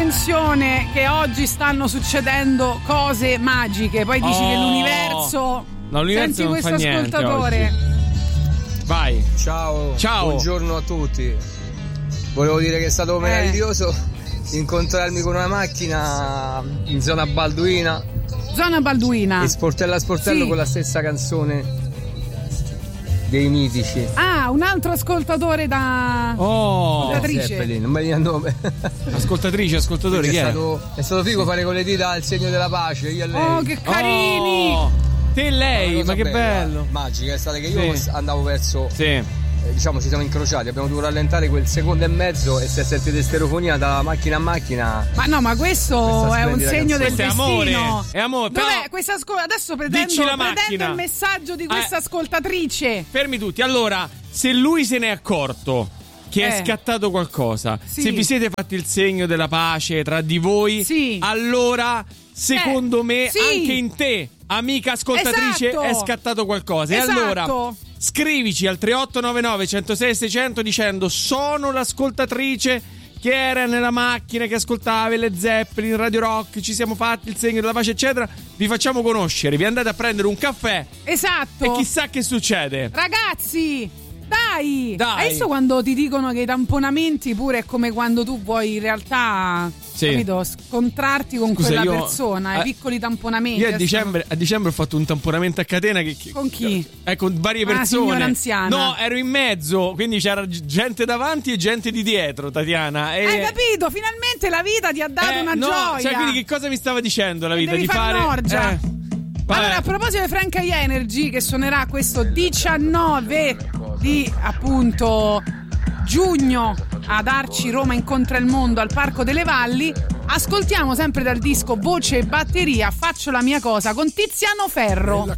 convinzione che oggi stanno succedendo cose magiche. Poi dici che l'universo. No, l'universo senti non questo fa niente ascoltatore. Oggi. Vai. Ciao. Buongiorno a tutti. Volevo dire che è stato meraviglioso incontrarmi con una macchina in zona Balduina. Zona Balduina. E sportello a sportello, sì, con la stessa canzone dei mitici. Ah, un altro ascoltatore da ascoltatrice. Zeppelin, non me ne nome. Ascoltatore, chi è stato figo fare con le dita il segno della pace, io e lei. Oh, che carini! Te e lei, ma che bella, bello. Magica, è stata che io andavo verso. Sì. Diciamo ci siamo incrociati, abbiamo dovuto rallentare quel secondo e mezzo e si è sentita stereofonia da macchina a macchina. Ma no, ma questo è un segno del destino. È amore. Dov'è questa adesso pretendo il messaggio di questa ascoltatrice. Fermi tutti. Allora, se lui se n'è accorto che è scattato qualcosa, se vi siete fatti il segno della pace tra di voi, allora secondo me anche in te, amica ascoltatrice, è scattato qualcosa. E allora scrivici al 3899 106 600 dicendo: sono l'ascoltatrice che era nella macchina, che ascoltava le Zeppelin, Radio Rock, ci siamo fatti il segno della pace eccetera. Vi facciamo conoscere, vi andate a prendere un caffè e chissà che succede. Ragazzi, dai. Hai visto quando ti dicono che i tamponamenti pure è come quando tu vuoi in realtà capito, scontrarti con quella persona, i piccoli tamponamenti. Io a dicembre ho fatto un tamponamento a catena con chi? Con varie persone. Signora anziana. No, ero in mezzo, quindi c'era gente davanti e gente di dietro, Tatiana. Hai capito? Finalmente la vita ti ha dato una gioia. Cioè, quindi che cosa mi stava dicendo la vita? Devi di fare un'orgia. Allora, a proposito di Frank High Energy, che suonerà questo 19 di appunto giugno ad Arci, Roma incontra il mondo al Parco delle Valli, ascoltiamo sempre dal disco Voce e Batteria Faccio la mia cosa con Tiziano Ferro.